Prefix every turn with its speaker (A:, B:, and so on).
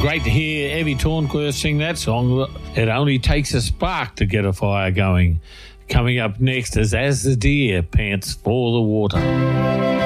A: Great to hear Evie Tornquist sing that song. It only takes a spark to get a fire going. Coming up next is As the Deer Pants for the Water.